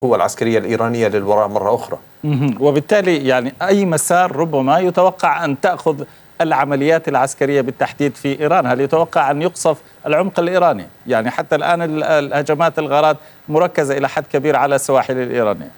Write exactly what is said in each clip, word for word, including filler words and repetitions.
القوى العسكرية الإيرانية للوراء مرة أخرى. وبالتالي يعني أي مسار ربما يتوقع أن تأخذ العمليات العسكرية بالتحديد في إيران؟ هل يتوقع أن يقصف العمق الإيراني؟ يعني حتى الآن الهجمات الغارات مركزة إلى حد كبير على السواحل الإيرانية.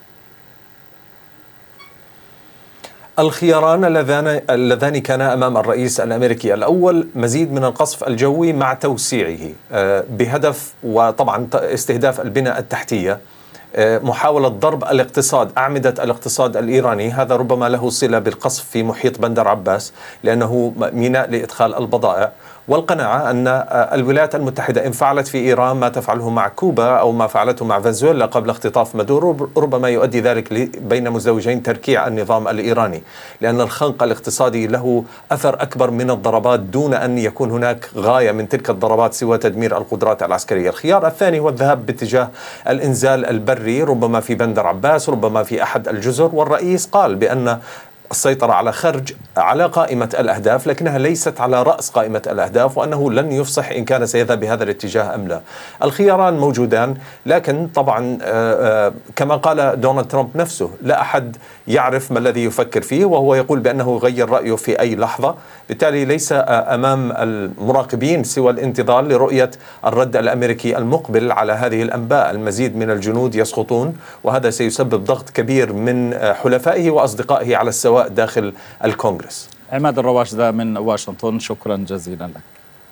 الخياران اللذان اللذان كانا أمام الرئيس الأمريكي: الأول مزيد من القصف الجوي مع توسيعه بهدف وطبعا استهداف البنى التحتية، محاولة ضرب الاقتصاد، أعمدة الاقتصاد الإيراني. هذا ربما له صلة بالقصف في محيط بندر عباس لأنه ميناء لإدخال البضائع، والقناعة أن الولايات المتحدة إن فعلت في إيران ما تفعله مع كوبا أو ما فعلته مع فنزويلا قبل اختطاف مادورو، ربما يؤدي ذلك بين مزدوجين تركيع النظام الإيراني، لأن الخنق الاقتصادي له أثر أكبر من الضربات دون أن يكون هناك غاية من تلك الضربات سوى تدمير القدرات العسكرية. الخيار الثاني هو الذهاب باتجاه الإنزال البري، ربما في بندر عباس، ربما في أحد الجزر. والرئيس قال بأن السيطرة على خرج على قائمة الأهداف لكنها ليست على رأس قائمة الأهداف، وأنه لن يفصح إن كان سيذهب بهذا الاتجاه أم لا. الخياران موجودان، لكن طبعا كما قال دونالد ترامب نفسه لا أحد يعرف ما الذي يفكر فيه، وهو يقول بأنه يغير رأيه في أي لحظة. بالتالي ليس أمام المراقبين سوى الانتظار لرؤية الرد الأمريكي المقبل على هذه الأنباء. المزيد من الجنود يسقطون، وهذا سيسبب ضغط كبير من حلفائه وأصدقائه على السواء داخل الكونغرس. عماد الرواشدة من واشنطن، شكرا جزيلا لك.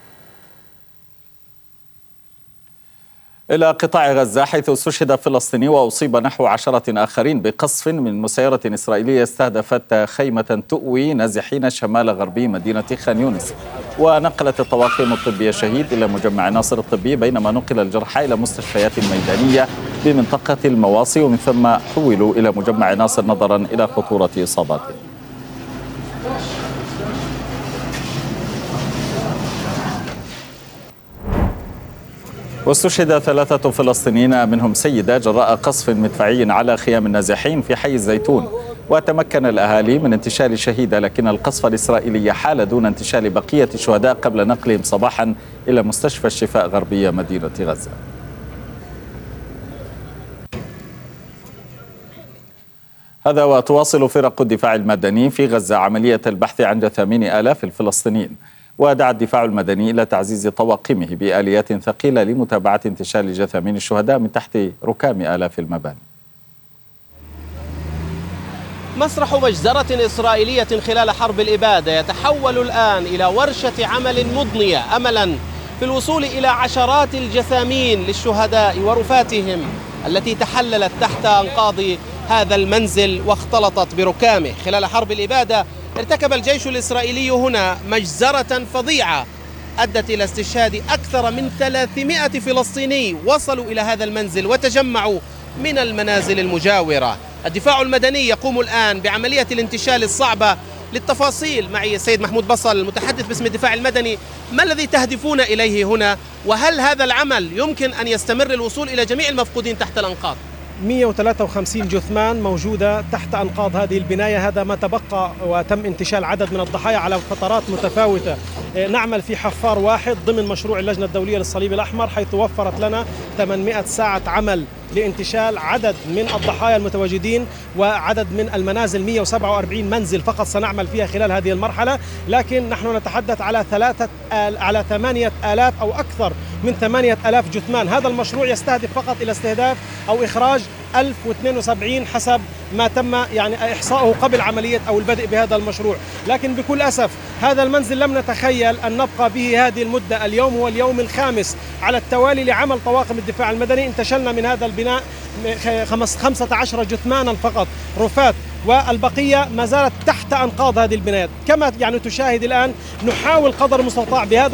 إلى قطاع غزة، حيث استشهد فلسطيني وأصيب نحو عشرة آخرين بقصف من مسيرة إسرائيلية استهدفت خيمة تؤوي نازحين شمال غربي مدينة خان يونس. ونقلت الطواقم الطبية الشهيد إلى مجمع ناصر الطبي، بينما نقل الجرحى إلى مستشفيات ميدانية بمنطقة المواصي، ومن ثم حولوا إلى مجمع ناصر نظرا إلى خطورة إصاباتهم. واستشهد ثلاثة فلسطينيين منهم سيدة جراء قصف مدفعي على خيام النازحين في حي الزيتون. وتمكن الأهالي من انتشال الشهيدة، لكن القصف الإسرائيلي حال دون انتشال بقية الشهداء قبل نقلهم صباحا إلى مستشفى الشفاء غربية مدينة غزة. هذا وتواصل فرق الدفاع المدني في غزة عملية البحث عن جثامين آلاف الفلسطينيين. ودعا الدفاع المدني إلى تعزيز طواقمه بآليات ثقيلة لمتابعة انتشال جثامين الشهداء من تحت ركام آلاف المباني. مسرح مجزرة إسرائيلية خلال حرب الإبادة يتحول الآن إلى ورشة عمل مضنية أملا في الوصول إلى عشرات الجثامين للشهداء ورفاتهم التي تحللت تحت أنقاض هذا المنزل واختلطت بركامه. خلال حرب الإبادة ارتكب الجيش الإسرائيلي هنا مجزرة فظيعة أدت إلى استشهاد أكثر من ثلاثمائة فلسطيني وصلوا إلى هذا المنزل وتجمعوا من المنازل المجاورة. الدفاع المدني يقوم الآن بعملية الانتشال الصعبة. للتفاصيل معي السيد محمود بصل المتحدث باسم الدفاع المدني. ما الذي تهدفون إليه هنا، وهل هذا العمل يمكن أن يستمر الوصول إلى جميع المفقودين تحت الأنقاض؟ مئة وثلاثة وخمسين جثمان موجودة تحت أنقاض هذه البناية، هذا ما تبقى، وتم انتشال عدد من الضحايا على فترات متفاوتة. نعمل في حفار واحد ضمن مشروع اللجنة الدولية للصليب الأحمر، حيث وفرت لنا ثمانمائة ساعة عمل لانتشال عدد من الضحايا المتواجدين وعدد من المنازل. مئة وسبعة وأربعين منزل فقط سنعمل فيها خلال هذه المرحلة، لكن نحن نتحدث على ثلاثة آل على ثمانية آلاف أو أكثر من ثمانية آلاف جثمان. هذا المشروع يستهدف فقط إلى استهداف أو إخراج ألف واثنين وسبعين حسب ما تم يعني إحصاؤه قبل عملية أو البدء بهذا المشروع. لكن بكل أسف هذا المنزل لم نتخيل أن نبقى به هذه المدة. اليوم هو اليوم الخامس على التوالي لعمل طواقم الدفاع المدني. انتشلنا من هذا البناء خمسة عشر جثمانا فقط رفات، والبقية ما زالت تحت أنقاض هذه البنايات. كما يعني تشاهد الآن نحاول قدر المستطاع بهذا